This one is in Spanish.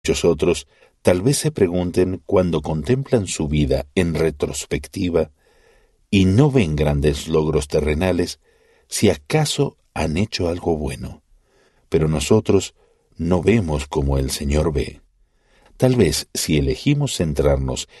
Muchos otros tal vez se pregunten cuando contemplan su vida en retrospectiva y no ven grandes logros terrenales, si acaso han hecho algo bueno. Pero nosotros no vemos como el Señor ve. Tal vez si elegimos centrarnos